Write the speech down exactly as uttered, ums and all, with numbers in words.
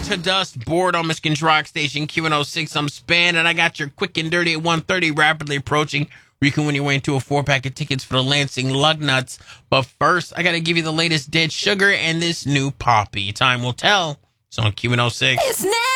to dust, bored on Michigan's Rock Station, Q one oh six. I'm Span, and I got your quick and dirty at one thirty, rapidly approaching, where you can win your way into a four-pack of tickets for the Lansing Lugnuts. But first, I got to give you the latest Dead Sugar and this new Poppy. Time will tell. It's on Q one oh six. It's now.